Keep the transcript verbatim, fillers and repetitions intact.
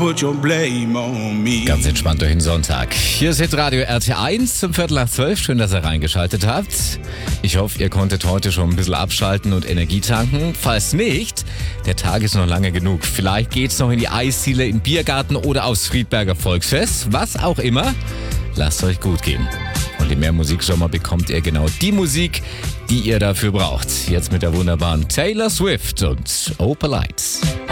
Put your blame on me. Ganz entspannt durch den Sonntag. Hier ist Hitradio R T eins zum Viertel nach zwölf. Schön, dass ihr reingeschaltet habt. Ich hoffe, ihr konntet heute schon ein bisschen abschalten und Energie tanken. Falls nicht, der Tag ist noch lange genug. Vielleicht geht's noch in die Eisdiele, in den Biergarten oder aufs Friedberger Volksfest. Was auch immer. Lasst euch gut gehen. Und je mehr Musiksommer bekommt ihr genau die Musik, die ihr dafür braucht. Jetzt mit der wunderbaren Taylor Swift und Opal Lights.